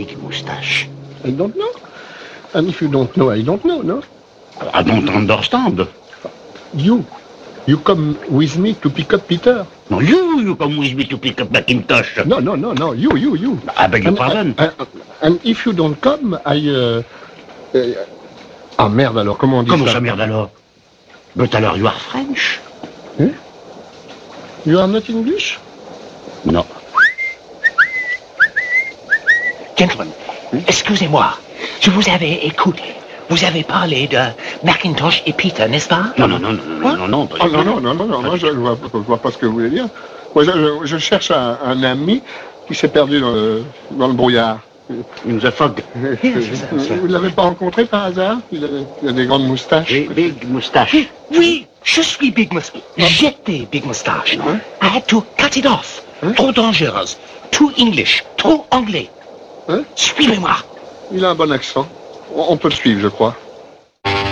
big moustache? I don't know. And if you don't know, I don't know, no? I don't understand. You come with me to pick up Peter. No, you come with me to pick up Macintosh. No, you. I beg your pardon. And if you don't come, Ah merde alors, comment on dit Comment ça? ça merde alors? But alors you are French? Eh? You are not English? Non. Gentlemen, excusez-moi, je vous avais écouté. Vous avez parlé de Macintosh et Peter, n'est-ce pas? Non. Oh, non, je vois pas ce que vous voulez dire. Moi, je cherche un ami qui s'est perdu dans le brouillard. In the fog. Vous ne l'avez pas rencontré par hasard? Il a des grandes moustaches. Oui, big moustache. Oui, je suis Big Moustache. J'étais Big Moustache. I had to cut it off. Trop dangereuse. Too English. Trop anglais. Hein? Suivez-moi. Il a un bon accent. On peut le suivre, je crois.